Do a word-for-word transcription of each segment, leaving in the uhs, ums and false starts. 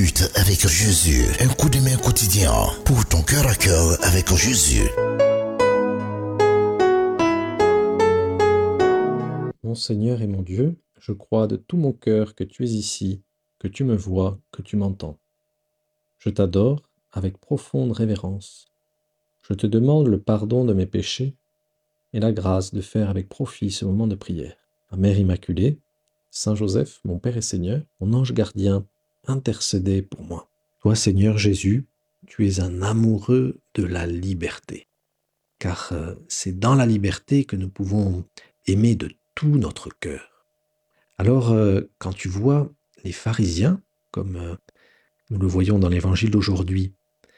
minutes avec Jésus. Un coup de main quotidien pour ton cœur à cœur avec Jésus. Mon Seigneur et mon Dieu, je crois de tout mon cœur que tu es ici, que tu me vois, que tu m'entends. Je t'adore avec profonde révérence. Je te demande le pardon de mes péchés et la grâce de faire avec profit ce moment de prière. Ma Mère Immaculée, Saint Joseph, mon Père et Seigneur, mon ange gardien, intercédez pour moi. Toi, Seigneur Jésus, tu es un amoureux de la liberté, car euh, c'est dans la liberté que nous pouvons aimer de tout notre cœur. Alors, euh, quand tu vois les pharisiens, comme euh, nous le voyons dans l'évangile d'aujourd'hui,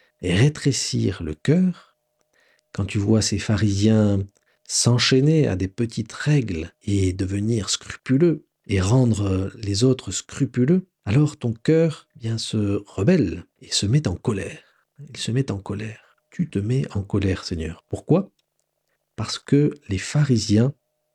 rétrécir le cœur, quand tu vois ces pharisiens s'enchaîner à des petites règles et devenir scrupuleux et rendre les autres scrupuleux, alors ton cœur vient se rebelle et se met en colère. Il se met en colère. Tu te mets en colère, Seigneur. Pourquoi ? Parce que les pharisiens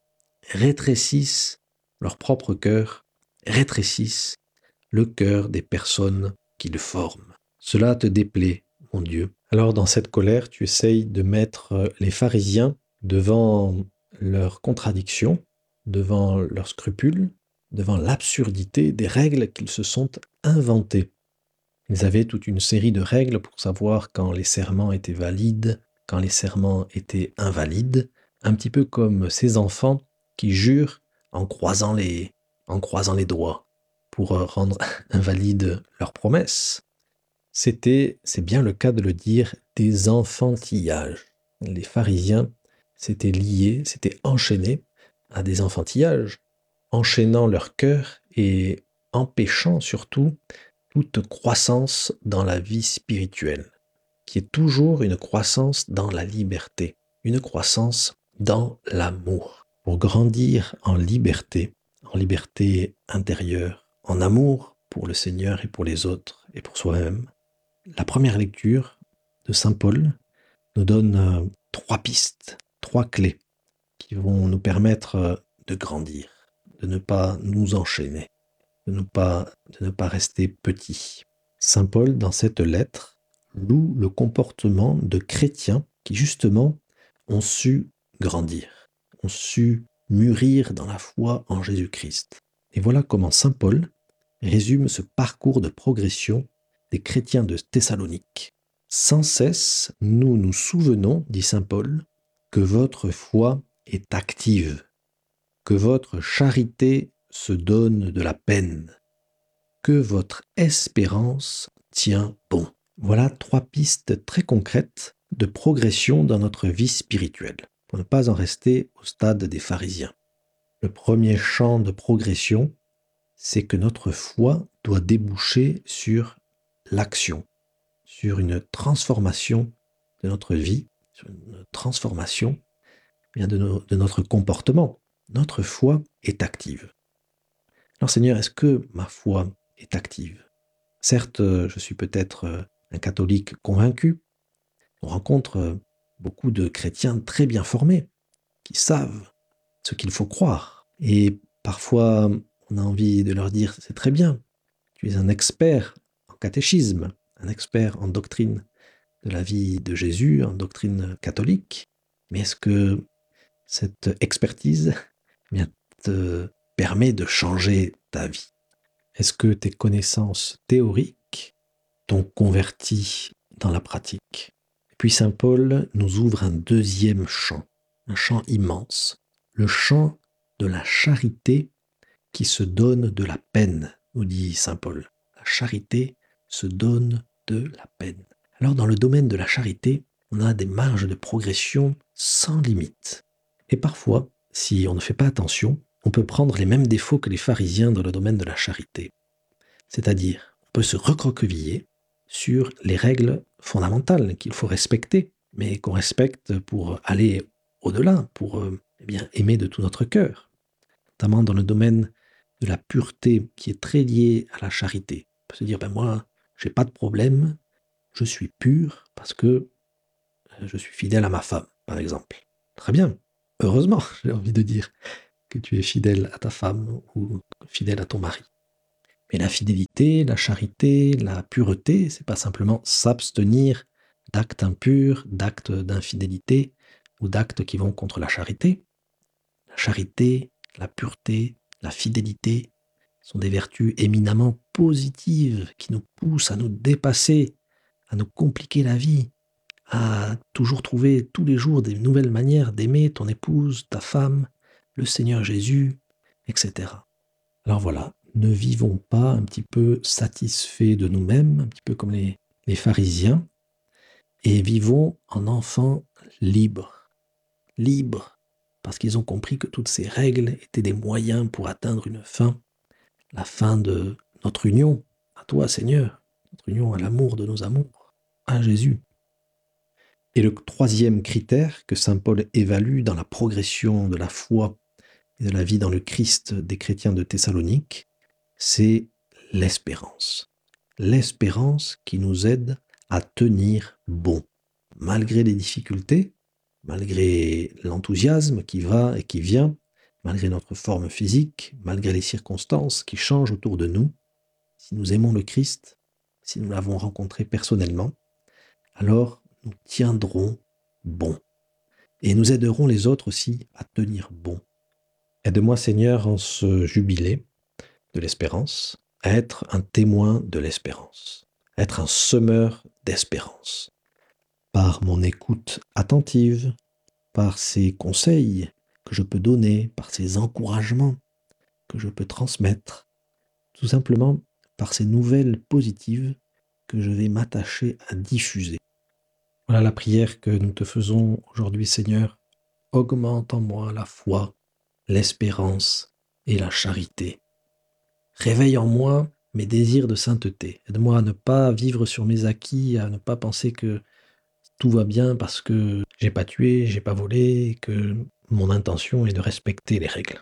rétrécissent leur propre cœur, rétrécissent le cœur des personnes qui le forment. Cela te déplaît, mon Dieu. Alors dans cette colère, tu essayes de mettre les pharisiens devant leurs contradictions, devant leurs scrupules, devant l'absurdité des règles qu'ils se sont inventées. Ils avaient toute une série de règles pour savoir quand les serments étaient valides, quand les serments étaient invalides, un petit peu comme ces enfants qui jurent en croisant les, en croisant les doigts pour rendre invalides leurs promesses. C'était, c'est bien le cas de le dire, des enfantillages. Les pharisiens s'étaient liés, s'étaient enchaînés à des enfantillages, enchaînant leur cœur et empêchant surtout toute croissance dans la vie spirituelle, qui est toujours une croissance dans la liberté, une croissance dans l'amour. Pour grandir en liberté, en liberté intérieure, en amour pour le Seigneur et pour les autres et pour soi-même, la première lecture de Saint Paul nous donne euh, trois pistes, trois clés qui vont nous permettre euh, de grandir, de ne pas nous enchaîner, de ne pas, de ne pas rester petits. Saint Paul, dans cette lettre, loue le comportement de chrétiens qui, justement, ont su grandir, ont su mûrir dans la foi en Jésus-Christ. Et voilà comment Saint Paul résume ce parcours de progression des chrétiens de Thessalonique. Sans cesse, nous nous souvenons, dit saint Paul, que votre foi est active, que votre charité se donne de la peine, que votre espérance tient bon. Voilà trois pistes très concrètes de progression dans notre vie spirituelle, pour ne pas en rester au stade des pharisiens. Le premier champ de progression, c'est que notre foi doit déboucher sur l'action, sur une transformation de notre vie, sur une transformation bien de, nos, de notre comportement. Notre foi est active. Alors Seigneur, est-ce que ma foi est active ? Certes, je suis peut-être un catholique convaincu. On rencontre beaucoup de chrétiens très bien formés, qui savent ce qu'il faut croire. Et parfois, on a envie de leur dire, c'est très bien, tu es un expert en catéchisme, un expert en doctrine de la vie de Jésus, en doctrine catholique, mais est-ce que cette expertise eh bien, te permet de changer ta vie ? Est-ce que tes connaissances théoriques t'ont converti dans la pratique ? Et puis saint Paul nous ouvre un deuxième champ, un champ immense, le champ de la charité qui se donne de la peine, nous dit saint Paul. La charité se donne de la peine. Alors dans le domaine de la charité, on a des marges de progression sans limite. Et parfois, si on ne fait pas attention, on peut prendre les mêmes défauts que les pharisiens dans le domaine de la charité. C'est-à-dire, on peut se recroqueviller sur les règles fondamentales qu'il faut respecter, mais qu'on respecte pour aller au-delà, pour euh, eh bien, aimer de tout notre cœur, notamment dans le domaine de la pureté qui est très lié à la charité. On peut se dire, ben moi, j'ai pas de problème, je suis pur parce que je suis fidèle à ma femme, par exemple. Très bien, heureusement, j'ai envie de dire, que tu es fidèle à ta femme ou fidèle à ton mari. Mais la fidélité, la charité, la pureté, c'est pas simplement s'abstenir d'actes impurs, d'actes d'infidélité ou d'actes qui vont contre la charité. La charité, la pureté, la fidélité sont des vertus éminemment positives qui nous poussent à nous dépasser, à nous compliquer la vie, à toujours trouver tous les jours des nouvelles manières d'aimer ton épouse, ta femme, le Seigneur Jésus, et cetera. Alors voilà, ne vivons pas un petit peu satisfaits de nous-mêmes, un petit peu comme les, les pharisiens, et vivons en enfants libres. Libres, parce qu'ils ont compris que toutes ces règles étaient des moyens pour atteindre une fin, la fin de notre union à toi, Seigneur, notre union à l'amour de nos amours, à Jésus. Et le troisième critère que saint Paul évalue dans la progression de la foi et de la vie dans le Christ des chrétiens de Thessalonique, c'est l'espérance. L'espérance qui nous aide à tenir bon, malgré les difficultés, malgré l'enthousiasme qui va et qui vient, malgré notre forme physique, malgré les circonstances qui changent autour de nous. Si nous aimons le Christ, si nous l'avons rencontré personnellement, alors nous tiendrons bon. Et nous aiderons les autres aussi à tenir bon. Aide-moi, Seigneur, en ce jubilé de l'espérance, à être un témoin de l'espérance, à être un semeur d'espérance. Par mon écoute attentive, par ces conseils que je peux donner, par ces encouragements que je peux transmettre, tout simplement par ces nouvelles positives que je vais m'attacher à diffuser. Voilà la prière que nous te faisons aujourd'hui, Seigneur. Augmente en moi la foi, l'espérance et la charité. Réveille en moi mes désirs de sainteté. Aide-moi à ne pas vivre sur mes acquis, à ne pas penser que tout va bien parce que j'ai pas tué, j'ai pas volé, que mon intention est de respecter les règles.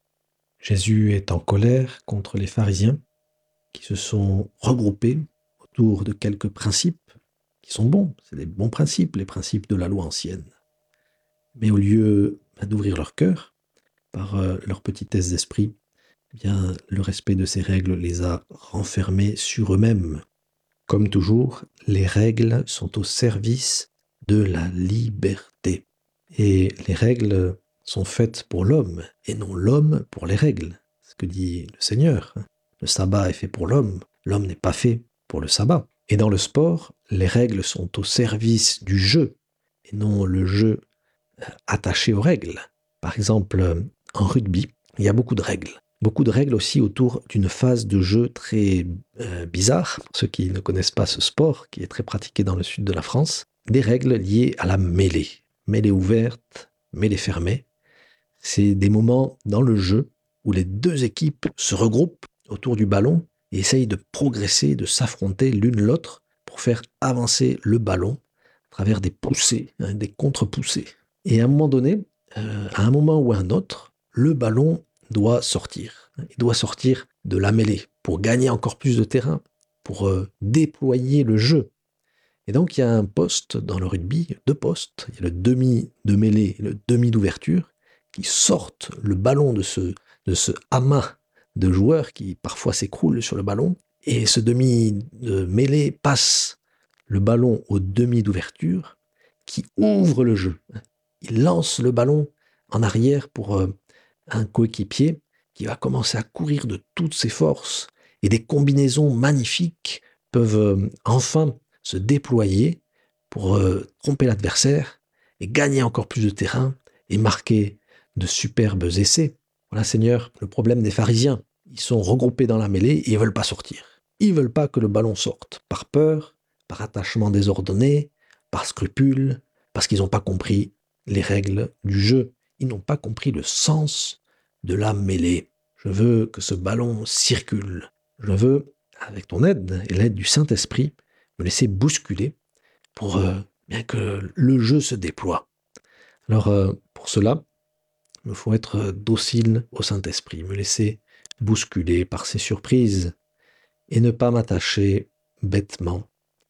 Jésus est en colère contre les pharisiens qui se sont regroupés autour de quelques principes qui sont bons. C'est des bons principes, les principes de la loi ancienne. Mais au lieu d'ouvrir leur cœur par euh, leur petitesse d'esprit, eh bien, le respect de ces règles les a renfermés sur eux-mêmes. Comme toujours, les règles sont au service de la liberté. Et les règles sont faites pour l'homme, et non l'homme pour les règles. C'est ce que dit le Seigneur. Le sabbat est fait pour l'homme, l'homme n'est pas fait pour le sabbat. Et dans le sport, les règles sont au service du jeu, et non le jeu attaché aux règles. Par exemple, en rugby, il y a beaucoup de règles. Beaucoup de règles aussi autour d'une phase de jeu très euh, bizarre. Ceux qui ne connaissent pas ce sport, qui est très pratiqué dans le sud de la France, des règles liées à la mêlée. Mêlée ouverte, mêlée fermée. C'est des moments dans le jeu où les deux équipes se regroupent autour du ballon et essayent de progresser, de s'affronter l'une l'autre pour faire avancer le ballon à travers des poussées, hein, des contre-poussées. Et à un moment donné, euh, à un moment ou à un autre, le ballon doit sortir. Il doit sortir de la mêlée pour gagner encore plus de terrain, pour euh, déployer le jeu. Et donc il y a un poste dans le rugby, deux postes, il y a le demi de mêlée et le demi d'ouverture, qui sortent le ballon de ce, de ce amas de joueurs qui parfois s'écroulent sur le ballon, et ce demi de mêlée passe le ballon au demi d'ouverture, qui ouvre le jeu. Il lance le ballon en arrière pour euh, un coéquipier qui va commencer à courir de toutes ses forces, et des combinaisons magnifiques peuvent euh, enfin se déployer pour euh, tromper l'adversaire et gagner encore plus de terrain et marquer de superbes essais. Voilà, Seigneur, le problème des pharisiens. Ils sont regroupés dans la mêlée et ils ne veulent pas sortir. Ils ne veulent pas que le ballon sorte, par peur, par attachement désordonné, par scrupule, parce qu'ils n'ont pas compris les règles du jeu. Ils n'ont pas compris le sens de la mêlée. Je veux que ce ballon circule. Je veux, avec ton aide et l'aide du Saint-Esprit, me laisser bousculer pour euh, bien que le jeu se déploie. Alors, euh, pour cela, il me faut être docile au Saint-Esprit, me laisser bousculer par ses surprises et ne pas m'attacher bêtement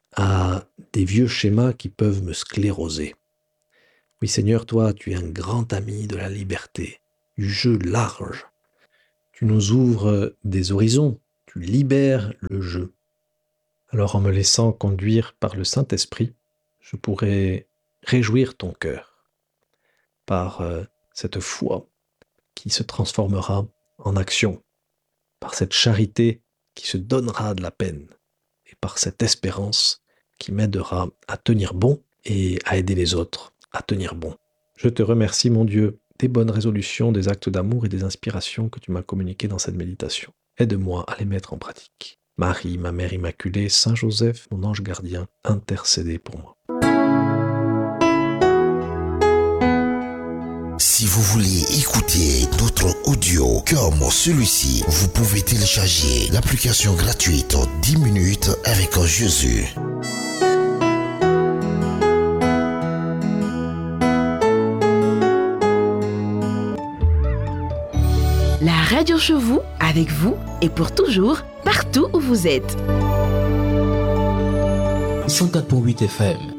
à des vieux schémas qui peuvent me scléroser. Oui, Seigneur, toi, tu es un grand ami de la liberté, du jeu large. Tu nous ouvres des horizons tu libères le jeu. Alors en me laissant conduire par le Saint-Esprit, je pourrai réjouir ton cœur par euh, cette foi qui se transformera en action, par cette charité qui se donnera de la peine et par cette espérance qui m'aidera à tenir bon et à aider les autres à tenir bon. Je te remercie, mon Dieu, des bonnes résolutions, des actes d'amour et des inspirations que tu m'as communiquées dans cette méditation. Aide-moi à les mettre en pratique. Marie, ma Mère Immaculée, Saint Joseph, mon ange gardien, intercédez pour moi. Si vous voulez écouter d'autres audios comme celui-ci, vous pouvez télécharger l'application gratuite dix minutes avec Jésus. La radio chez vous, avec vous et pour toujours, partout où vous êtes. cent quatre virgule huit F M